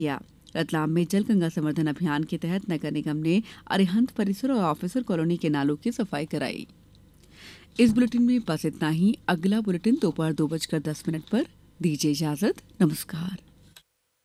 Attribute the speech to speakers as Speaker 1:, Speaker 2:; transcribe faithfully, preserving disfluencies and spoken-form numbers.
Speaker 1: किया। रतलाम में जल गंगा संवर्धन अभियान के तहत नगर निगम ने अरिहंत परिसर और ऑफिसर कॉलोनी के नालों की सफाई कराई। इस बुलेटिन में बस इतना ही। अगला बुलेटिन दोपहर दो बजकर दस मिनट पर। दीजिए इजाजत। नमस्कार।